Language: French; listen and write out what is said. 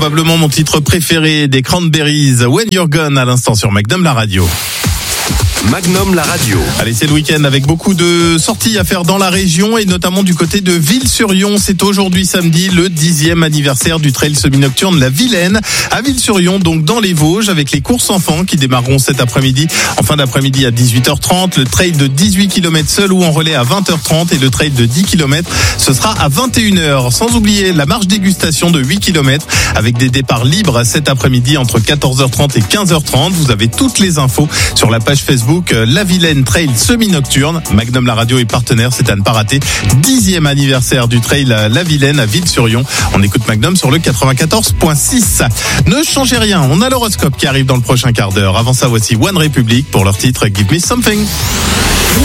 Probablement mon titre préféré des Cranberries, When You're Gone, à l'instant sur Magnum la radio. Magnum la radio. Allez, c'est le week-end avec beaucoup de sorties à faire dans la région et notamment du côté de Ville-sur-Yon. C'est aujourd'hui samedi le 10e anniversaire du trail semi-nocturne La Vilaine à Ville-sur-Yon, donc dans les Vosges, avec les courses enfants qui démarreront cet après-midi, en fin d'après-midi à 18h30. Le trail de 18 km seul ou en relais à 20h30 et le trail de 10 km, ce sera à 21h. Sans oublier la marche dégustation de 8 km avec des départs libres cet après-midi entre 14h30 et 15h30. Vous avez toutes les infos sur la page Facebook La Vilaine Trail Semi-Nocturne. Magnum la radio est partenaire, c'est à ne pas rater. 10e anniversaire du trail La Vilaine à Ville-sur-Yon. On écoute Magnum sur le 94.6. Ne changez rien, on a l'horoscope qui arrive dans le prochain quart d'heure. Avant ça, voici One Republic pour leur titre Give Me Something.